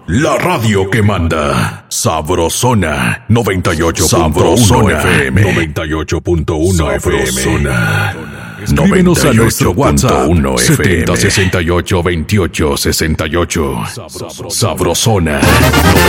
La radio que manda. Sabrosona 98.1 FM. 98.1 FM. Escríbenos a nuestro WhatsApp 7068 2868. Sabrosona